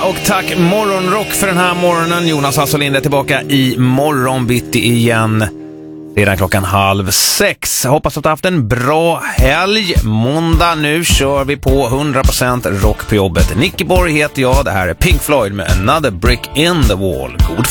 och tack Morgonrock för den här morgonen. Jonas Hassellind är tillbaka i morgonbitti igen. Redan 5:30. Hoppas att du har haft en bra helg. Måndag, nu kör vi på 100% rock på jobbet. Nicky Borg heter jag. Det här är Pink Floyd med Another Brick in the Wall. God